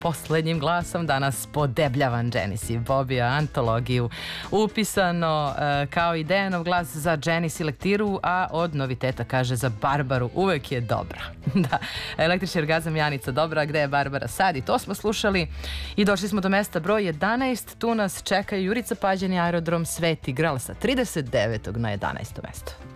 poslednjim glasom danas podebljavan Genesis Bobija antologiju. Upisano kao i Dejanov glas za Genesis lektiru, a od noviteta kaže za Barbaru uvek je dobra. Da, električni orgazam Janica Dobra, gde je Barbara sad, i to smo slušali. I došli smo do mesta broj 11, tu nas čeka Jurica Pađen i aerodrom Sveti Gral sa 39. na 11. mesto.